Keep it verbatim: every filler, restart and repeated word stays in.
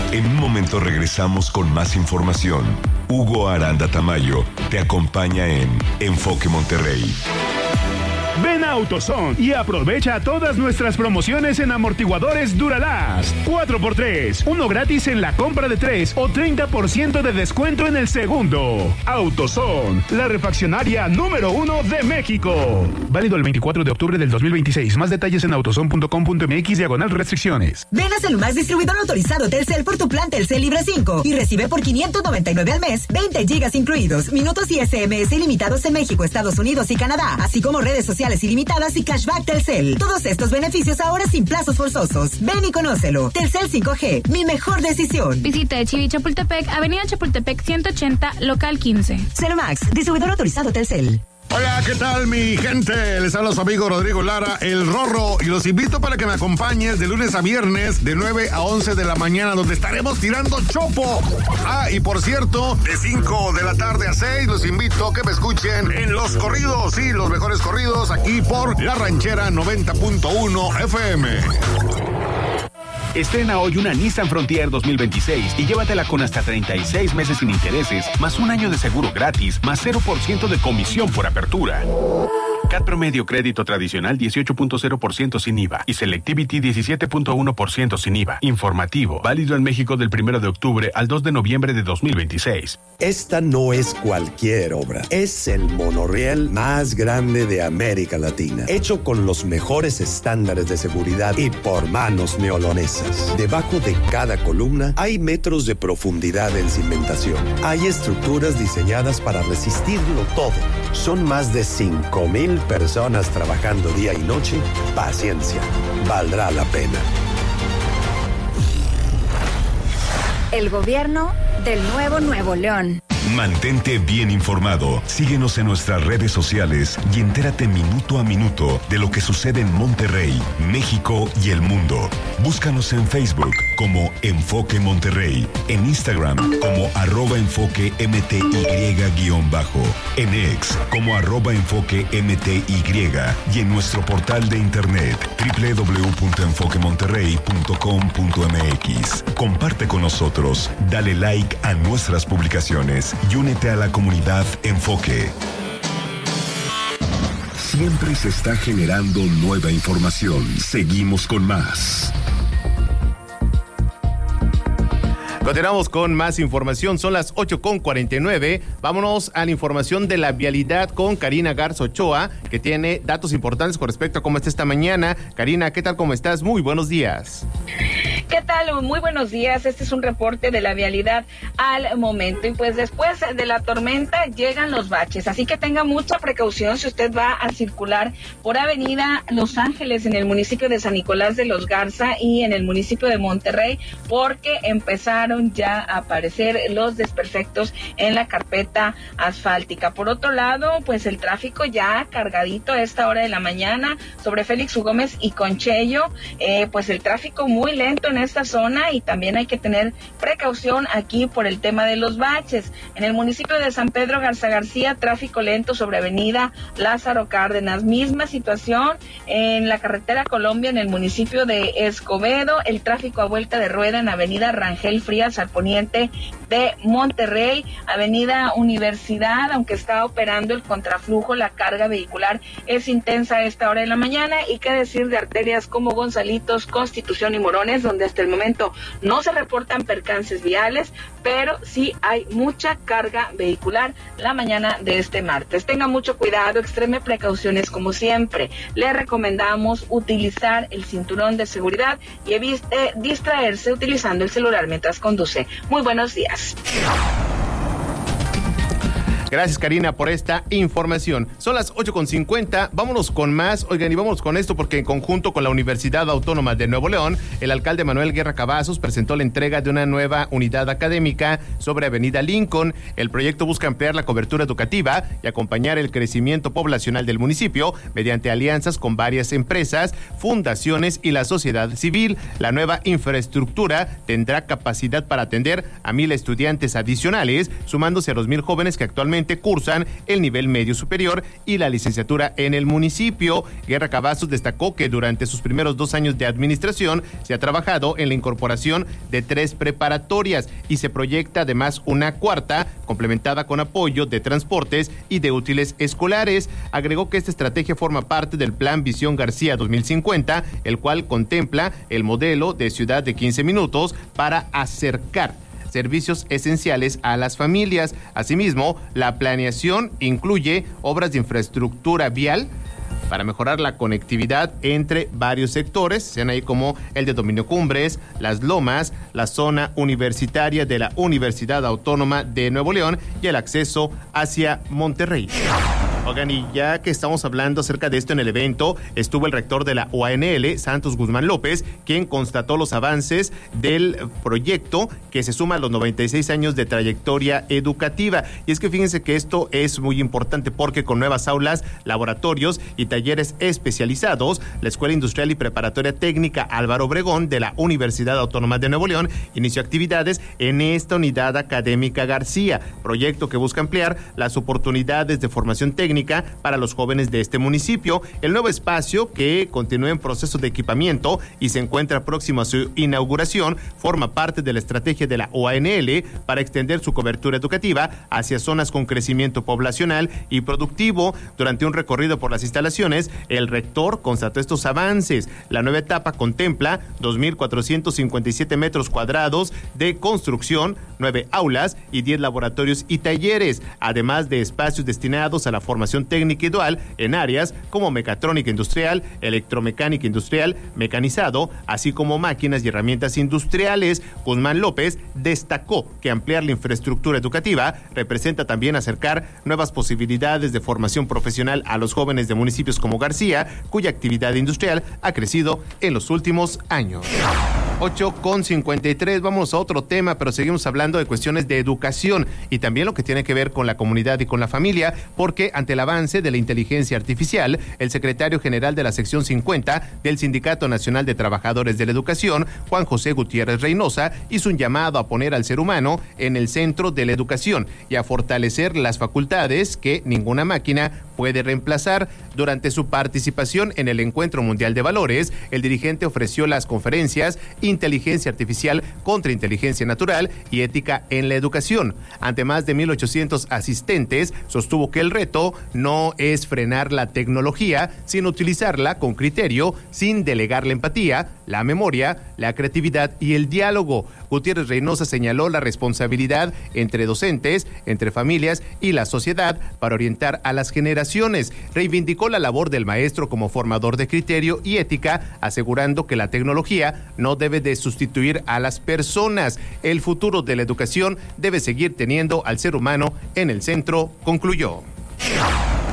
En un momento regresamos con más información. Hugo Aranda Tamayo te acompaña en Enfoque Monterrey. Ven a AutoZone y aprovecha todas nuestras promociones en amortiguadores Duralast. cuatro por tres, uno gratis en la compra de tres o treinta por ciento de descuento en el segundo. AutoZone, la refaccionaria número uno de México. Válido el veinticuatro de octubre del dos mil veintiséis. Más detalles en autozone punto com punto m x diagonal restricciones. Ven a Celumax, distribuidor autorizado Telcel, por tu plan Telcel Libre cinco y recibe por quinientos noventa y nueve al mes veinte gigas incluidos, minutos y ese eme ese ilimitados en México, Estados Unidos y Canadá, así como redes sociales ilimitadas y cashback Telcel. Todos estos beneficios ahora sin plazos forzosos. Ven y conócelo. Telcel cinco G, mi mejor decisión. Visita Chivi Chapultepec, Avenida Chapultepec ciento ochenta, local quince. Celumax, distribuidor autorizado Telcel. Hola, ¿qué tal, mi gente? Les habla su amigo Rodrigo Lara, el Rorro, y los invito para que me acompañes de lunes a viernes, de nueve a once de la mañana, donde estaremos tirando chopo. Ah, y por cierto, de cinco de la tarde a seis, los invito a que me escuchen en los corridos, sí, los mejores corridos, aquí por La Ranchera noventa punto uno F M. Estrena hoy una Nissan Frontier dos mil veintiséis y llévatela con hasta treinta y seis meses sin intereses, más un año de seguro gratis, más cero por ciento de comisión por apertura. C A T promedio crédito tradicional dieciocho punto cero por ciento sin I V A y Selectivity diecisiete punto uno por ciento sin I V A. Informativo, válido en México del primero de octubre al dos de noviembre de dos mil veintiséis. Esta no es cualquier obra, es el monorriel más grande de América Latina, hecho con los mejores estándares de seguridad y por manos neolonesas. Debajo de cada columna hay metros de profundidad en cimentación. Hay estructuras diseñadas para resistirlo todo. Son más de cinco mil personas trabajando día y noche. Paciencia, valdrá la pena. El gobierno del nuevo Nuevo León. Mantente bien informado. Síguenos en nuestras redes sociales y entérate minuto a minuto de lo que sucede en Monterrey, México y el mundo. Búscanos en Facebook como Enfoque Monterrey, en Instagram como arroba enfoque mty guión bajo, en X como arroba enfoque mty y en nuestro portal de internet doble u doble u doble u punto enfoque monterrey punto com punto m x. Comparte con nosotros, dale like a nuestras publicaciones y únete a la comunidad Enfoque. Siempre se está generando nueva información. Seguimos con más. Continuamos con más información, son las ocho con cuarenta y nueve. Vámonos a la información de la vialidad con Karina Garza Ochoa, que tiene datos importantes con respecto a cómo está esta mañana. Karina, ¿qué tal? ¿Cómo estás? Muy buenos días. ¿Qué tal? Muy buenos días. Este es un reporte de la vialidad al momento. Y pues después de la tormenta llegan los baches, así que tenga mucha precaución si usted va a circular por Avenida Los Ángeles en el municipio de San Nicolás de los Garza y en el municipio de Monterrey, porque empezaron ya a aparecer los desperfectos en la carpeta asfáltica. Por otro lado, pues el tráfico ya cargadito a esta hora de la mañana sobre Félix U. Gómez y Conchello, eh, pues el tráfico muy lento en esta zona y también hay que tener precaución aquí por el tema de los baches. En el municipio de San Pedro Garza García, tráfico lento sobre Avenida Lázaro Cárdenas, misma situación en la carretera Colombia en el municipio de Escobedo, el tráfico a vuelta de rueda en Avenida Rangel Frías al poniente de Monterrey, Avenida Universidad, aunque está operando el contraflujo, la carga vehicular es intensa a esta hora de la mañana. Y qué decir de arterias como Gonzalitos, Constitución y Morones, donde hasta el momento no se reportan percances viales, pero sí hay mucha carga vehicular la mañana de este martes. Tenga mucho cuidado, extreme precauciones como siempre. Le recomendamos utilizar el cinturón de seguridad y evite distraerse utilizando el celular mientras conduce. Muy buenos días. Gracias, Karina, por esta información. Son las ocho con cincuenta, vámonos con más. Oigan, y vámonos con esto porque en conjunto con la Universidad Autónoma de Nuevo León, el alcalde Manuel Guerra Cavazos presentó la entrega de una nueva unidad académica sobre Avenida Lincoln. El proyecto busca ampliar la cobertura educativa y acompañar el crecimiento poblacional del municipio mediante alianzas con varias empresas, fundaciones y la sociedad civil. La nueva infraestructura tendrá capacidad para atender a mil estudiantes adicionales, sumándose a los mil jóvenes que actualmente actualmente cursan el nivel medio superior y la licenciatura en el municipio. Guerra Cavazos destacó que durante sus primeros dos años de administración se ha trabajado en la incorporación de tres preparatorias y se proyecta además una cuarta, complementada con apoyo de transportes y de útiles escolares. Agregó que esta estrategia forma parte del Plan Visión García dos mil cincuenta, el cual contempla el modelo de ciudad de quince minutos para acercar servicios esenciales a las familias. Asimismo, la planeación incluye obras de infraestructura vial para mejorar la conectividad entre varios sectores, sean ahí como el de Dominio Cumbres, Las Lomas, la zona universitaria de la Universidad Autónoma de Nuevo León y el acceso hacia Monterrey. Oigan, y ya que estamos hablando acerca de esto en el evento, estuvo el rector de la U A N L, Santos Guzmán López, quien constató los avances del proyecto que se suma a los noventa y seis años de trayectoria educativa. Y es que fíjense que esto es muy importante porque con nuevas aulas, laboratorios y talleres especializados, la Escuela Industrial y Preparatoria Técnica Álvaro Obregón de la Universidad Autónoma de Nuevo León inició actividades en esta unidad académica García, proyecto que busca ampliar las oportunidades de formación técnica para los jóvenes de este municipio. El nuevo espacio, que continúa en proceso de equipamiento y se encuentra próximo a su inauguración, forma parte de la estrategia de la U A N L para extender su cobertura educativa hacia zonas con crecimiento poblacional y productivo. Durante un recorrido por las instalaciones, el rector constató estos avances. La nueva etapa contempla dos mil cuatrocientos cincuenta y siete metros cuadrados de construcción, nueve aulas y diez laboratorios y talleres, además de espacios destinados a la formación técnica y dual en áreas como mecatrónica industrial, electromecánica industrial, mecanizado, así como máquinas y herramientas industriales. Guzmán López destacó que ampliar la infraestructura educativa representa también acercar nuevas posibilidades de formación profesional a los jóvenes de municipios como García, cuya actividad industrial ha crecido en los últimos años. ocho con cincuenta y tres, vamos a otro tema, pero seguimos hablando de cuestiones de educación y también lo que tiene que ver con la comunidad y con la familia, porque ante el avance de la inteligencia artificial, el secretario general de la sección cincuenta del Sindicato Nacional de Trabajadores de la Educación, Juan José Gutiérrez Reynosa, hizo un llamado a poner al ser humano en el centro de la educación y a fortalecer las facultades que ninguna máquina puede reemplazar. Durante su participación en el Encuentro Mundial de Valores, el dirigente ofreció las conferencias Inteligencia Artificial contra Inteligencia Natural y Ética en la Educación. Ante más de mil ochocientos asistentes, sostuvo que el reto no es frenar la tecnología, sino utilizarla con criterio, sin delegar la empatía, la memoria, la creatividad y el diálogo. Gutiérrez Reynosa señaló la responsabilidad entre docentes, entre familias y la sociedad para orientar a las generaciones. Reivindicó la labor del maestro como formador de criterio y ética, asegurando que la tecnología no debe de sustituir a las personas. El futuro de la educación debe seguir teniendo al ser humano en el centro, concluyó.